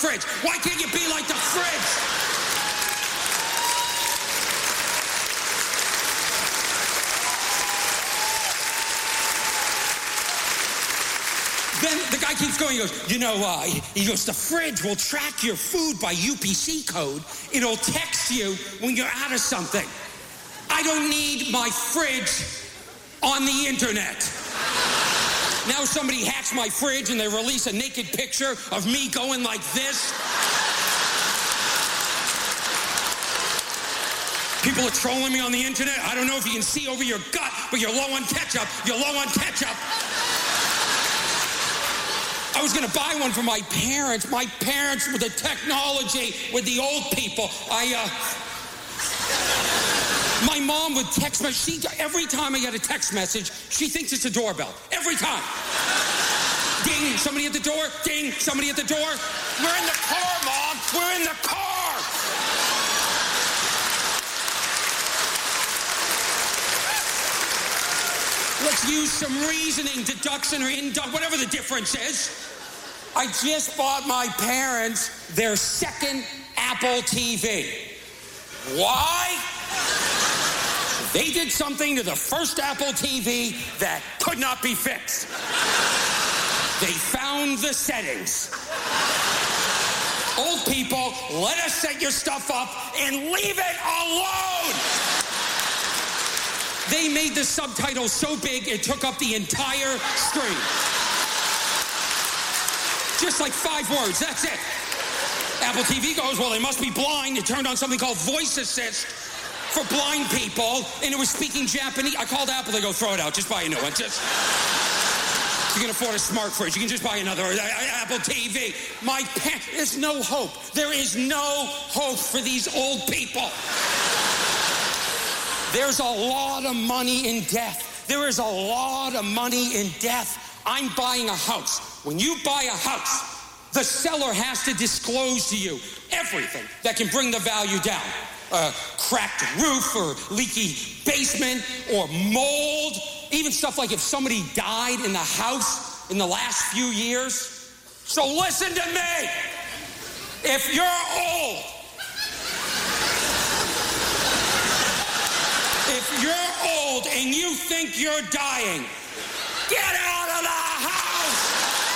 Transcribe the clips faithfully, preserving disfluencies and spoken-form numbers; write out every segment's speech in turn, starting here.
fridge. Why can't you be like the fridge? Then the guy keeps going, he goes, you know, uh, he goes, the fridge will track your food by U P C code. It'll text you when you're out of something. I don't need my fridge on the internet. Now somebody hacks my fridge and they release a naked picture of me going like this. People are trolling me on the internet. I don't know if you can see over your gut, but you're low on ketchup. You're low on ketchup. I was going to buy one for my parents. My parents with the technology, with the old people. I, uh... My mom would text me. She, every time I get a text message, she thinks it's a doorbell. Every time. Ding, somebody at the door. Ding, somebody at the door. We're in the car, Mom. We're in the car. Let's use some reasoning, deduction, or induction, whatever the difference is. I just bought my parents their second Apple T V. Why? They did something to the first Apple T V that could not be fixed. They found the settings. Old people, let us set your stuff up and leave it alone. They made the subtitles so big it took up the entire screen. Just like five words, that's it. Apple T V goes, well, they must be blind. It turned on something called Voice Assist for blind people, and it was speaking Japanese. I called Apple, they go, throw it out, just buy a new one. Just, if you can afford a smart fridge, you can just buy another uh, Apple T V. My parents, there's no hope. There is no hope for these old people. There's a lot of money in death. There is a lot of money in death. I'm buying a house. When you buy a house, the seller has to disclose to you everything that can bring the value down. A cracked roof or leaky basement or mold. Even stuff like if somebody died in the house in the last few years. So listen to me. If you're old, if you're old and you think you're dying, get out of the house!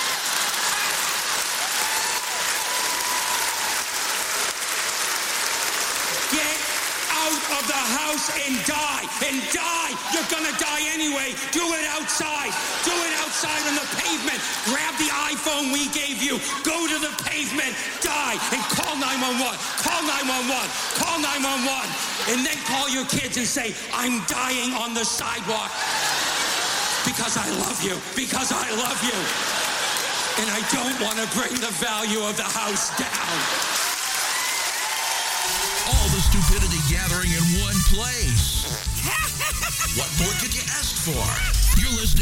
Get out of the house and die. And die. You're gonna die anyway. Do it outside. Do it outside on the pavement. Grab the iPhone we gave you. Go to the pavement. Die. And call nine one one. Call nine one one. Call nine one one. And then call your kids and say, I'm dying on the sidewalk. Because I love you. Because I love you. And I don't want to bring the value of the house down. All the stupidity gathering in one place. What more could you ask for? You're listening